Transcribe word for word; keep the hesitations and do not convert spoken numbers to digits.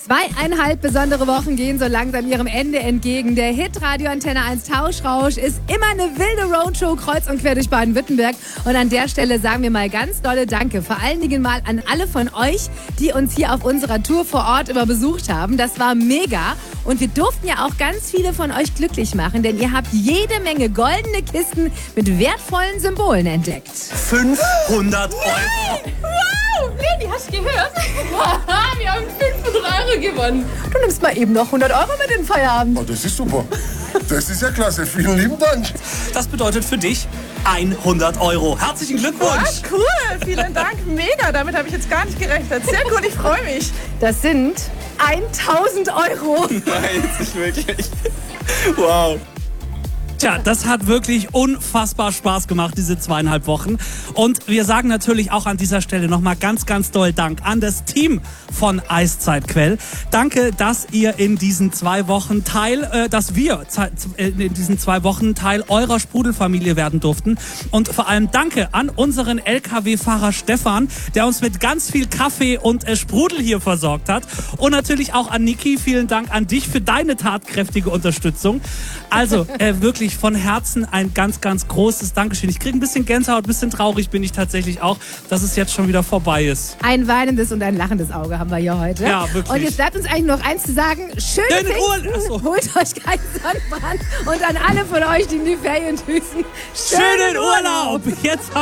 Zweieinhalb besondere Wochen gehen so langsam ihrem Ende entgegen. Der Hit Radio Antenne eins Tauschrausch ist immer eine wilde Roadshow kreuz und quer durch Baden-Württemberg. Und an der Stelle sagen wir mal ganz dolle Danke. Vor allen Dingen mal an alle von euch, die uns hier auf unserer Tour vor Ort immer besucht haben. Das war mega. Und wir durften ja auch ganz viele von euch glücklich machen, denn ihr habt jede Menge goldene Kisten mit wertvollen Symbolen entdeckt. fünfhundert Euro! Wow! Leni, hast du gehört? Wir haben fünfhundert Euro gewonnen. Du nimmst mal eben noch hundert Euro mit in den Feierabend. Oh, das ist super. Das ist ja klasse. Vielen lieben Dank. Das bedeutet für dich hundert Euro. Herzlichen Glückwunsch! Ah, cool, vielen Dank, mega. Damit habe ich jetzt gar nicht gerechnet. Sehr cool, ich freue mich. Das sind tausend Euro. Nein, nicht wirklich. Wow. Tja, das hat wirklich unfassbar Spaß gemacht, diese zweieinhalb Wochen. Und wir sagen natürlich auch an dieser Stelle nochmal ganz, ganz doll Dank an das Team von Eiszeitquell. Danke, dass ihr in diesen zwei Wochen Teil, äh, dass wir in diesen zwei Wochen Teil eurer Sprudelfamilie werden durften. Und vor allem danke an unseren L K W-Fahrer Stefan, der uns mit ganz viel Kaffee und äh, Sprudel hier versorgt hat. Und natürlich auch an Niki. Vielen Dank an dich für deine tatkräftige Unterstützung. Also äh, wirklich von Herzen ein ganz, ganz großes Dankeschön. Ich kriege ein bisschen Gänsehaut, ein bisschen traurig bin ich tatsächlich auch, dass es jetzt schon wieder vorbei ist. Ein weinendes und ein lachendes Auge haben wir hier heute. Ja, wirklich. Und jetzt bleibt uns eigentlich noch eins zu sagen. Schöne Schönen Pfingsten. Urlaub. So. Holt euch keinen Sonnenbrand. Und an alle von euch, die in die Ferien düsen. Schönen Urlaub! Jetzt